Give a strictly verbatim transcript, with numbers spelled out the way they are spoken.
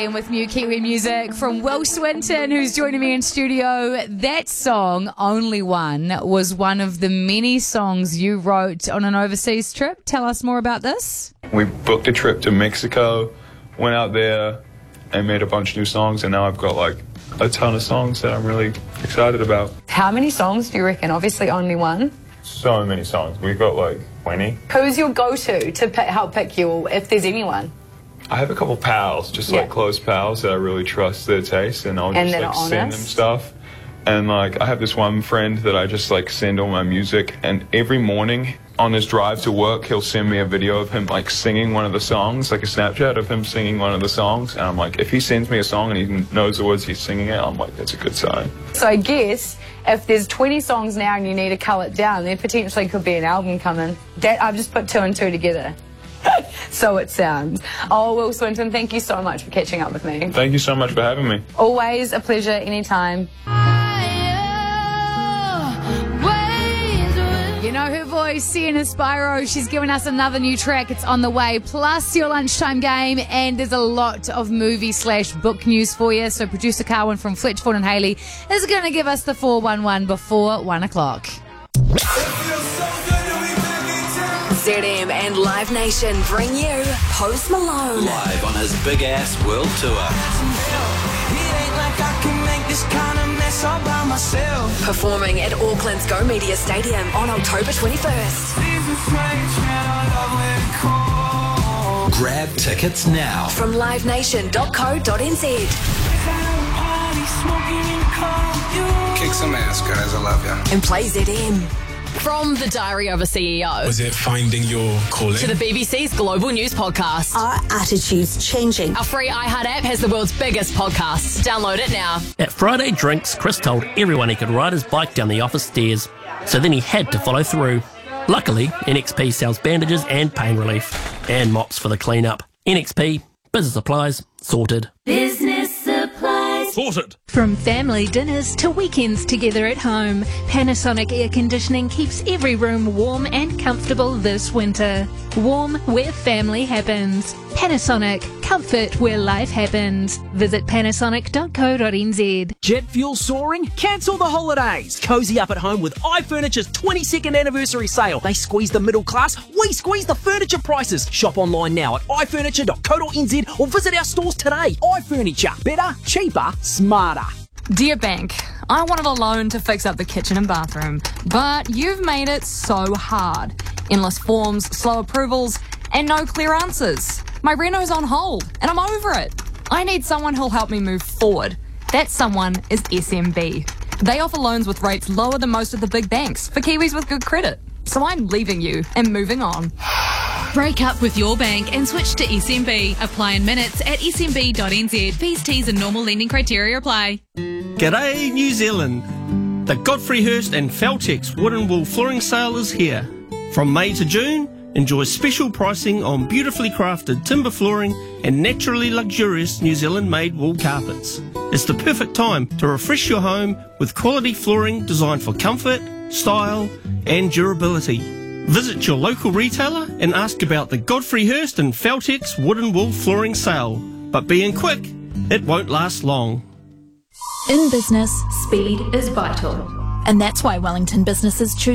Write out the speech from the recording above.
And with new Kiwi music from Will Swinton, who's joining me in studio. That song, Only One, was one of the many songs you wrote on an overseas trip. Tell us more about this. We booked a trip to Mexico, went out there and made a bunch of new songs, and now I've got like a ton of songs that I'm really excited about. How many songs do you reckon? Obviously only one. So many songs. We've got like twenty. Who's your go-to to pick, help pick you, or if there's anyone? I have a couple pals, just Yeah. like close pals that I really trust their taste, and I'll And just that like are send them honest? stuff. And like I have this one friend that I just like send all my music, and every morning on his drive to work he'll send me a video of him like singing one of the songs, like a Snapchat of him singing one of the songs, and I'm like, if he sends me a song and he knows the words he's singing it, I'm like, that's a good sign. So I guess if there's twenty songs now and you need to cull it down, there potentially could be an album coming. That I've just put two and two together. So it sounds. Oh, Will Swinton, thank you so much for catching up with me. Thank you so much for having me. Always a pleasure, anytime. You know her voice, Sienna Spyro. She's given us another new track. It's on the way. Plus your lunchtime game, and there's a lot of movie slash book news for you. So producer Carwin from Fletchford and Haley is going to give us the four one one before one o'clock. Z M and Live Nation bring you Post Malone. Live on his big ass world tour. Performing at Auckland's Go Media Stadium on October twenty-first. Grab tickets now. From live nation dot co dot n z. Kick some ass, guys. I love ya. And play Z M. From the Diary of a C E O Was it finding your calling? to the B B C's Global News Podcast. Our attitude's changing. Our free iHeart app has the world's biggest podcasts. Download it now. At Friday Drinks, Chris told everyone he could ride his bike down the office stairs, so then he had to follow through. Luckily, N X P sells bandages and pain relief, and mops for the clean-up. N X P, business supplies, sorted. Business supplies. Sorted! From family dinners to weekends together at home, Panasonic Air Conditioning keeps every room warm and comfortable this winter. Warm where family happens. Panasonic, comfort where life happens. Visit panasonic dot co dot n z. Jet fuel soaring? Cancel the holidays. Cozy up at home with iFurniture's twenty-second anniversary sale. They squeeze the middle class, we squeeze the furniture prices. Shop online now at i furniture dot co dot n z or visit our stores today. iFurniture. Better, cheaper, smarter. Dear Bank, I wanted a loan to fix up the kitchen and bathroom, but you've made it so hard. Endless forms, slow approvals, and no clear answers. My reno's on hold, and I'm over it. I need someone who'll help me move forward. That someone is S M B. They offer loans with rates lower than most of the big banks for Kiwis with good credit. So I'm leaving you and moving on. Break up with your bank and switch to S M B. Apply in minutes at s m b dot n z. Fees, T's and normal lending criteria apply. G'day, New Zealand! The Godfrey Hirst and Feltex Wood and Wool Flooring Sale is here. From May to June, enjoy special pricing on beautifully crafted timber flooring and naturally luxurious New Zealand-made wool carpets. It's the perfect time to refresh your home with quality flooring designed for comfort, style and durability. Visit your local retailer and ask about the Godfrey Hirst and Feltex Wood and Wool Flooring Sale. But being quick, it won't last long. In business, speed is vital. And that's why Wellington businesses choose